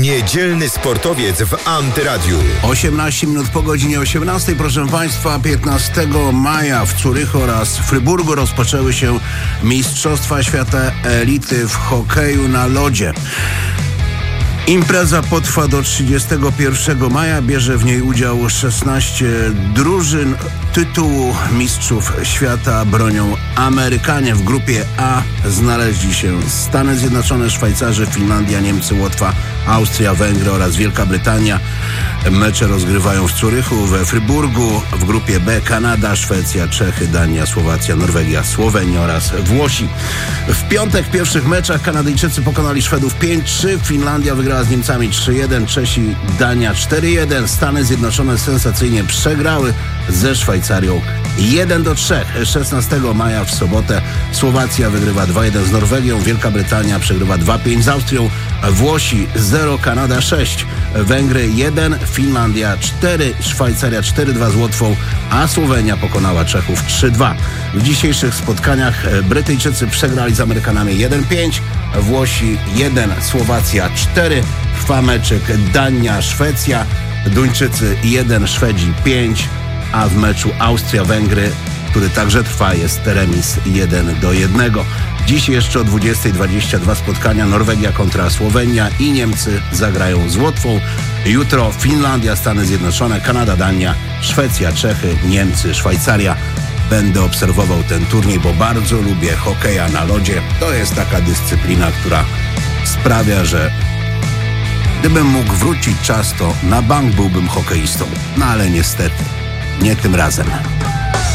Niedzielny sportowiec w Antyradiu. 18 minut po godzinie 18, proszę Państwa, 15 maja w Zurychu oraz Fryburgu rozpoczęły się Mistrzostwa Świata Elity w hokeju na lodzie. Impreza potrwa do 31 maja. Bierze w niej udział 16 drużyn. Tytułu Mistrzów Świata bronią Amerykanie. W grupie A znaleźli się Stany Zjednoczone, Szwajcarzy, Finlandia, Niemcy, Łotwa, Austria, Węgry oraz Wielka Brytania. Mecze rozgrywają w Zurychu, we Fryburgu. W grupie B Kanada, Szwecja, Czechy, Dania, Słowacja, Norwegia, Słowenia oraz Włosi. W piątek w pierwszych meczach Kanadyjczycy pokonali Szwedów 5-3, Finlandia wygrała z Niemcami 3-1, Czesi, Dania 4-1, Stany Zjednoczone sensacyjnie przegrały ze Szwajcarią 1-3. 16 maja w sobotę Słowacja wygrywa 2-1 z Norwegią, Wielka Brytania przegrywa 2-5 z Austrią, Włosi 0, Kanada 6, Węgry 1, Finlandia 4, Szwajcaria 4-2 z Łotwą, a Słowenia pokonała Czechów 3-2. W dzisiejszych spotkaniach Brytyjczycy przegrali z Amerykanami 1-5, Włosi 1, Słowacja 4, trwa meczyk Dania-Szwecja, Duńczycy 1, Szwedzi 5, a w meczu Austria-Węgry, który także trwa, jest remis 1-1. Dziś jeszcze o 20:22 spotkania Norwegia kontra Słowenia i Niemcy zagrają z Łotwą. Jutro Finlandia, Stany Zjednoczone, Kanada, Dania, Szwecja, Czechy, Niemcy, Szwajcaria. Będę obserwował ten turniej, bo bardzo lubię hokeja na lodzie. To jest taka dyscyplina, która sprawia, że gdybym mógł wrócić czas, to na bank byłbym hokeistą. No ale niestety, nie tym razem.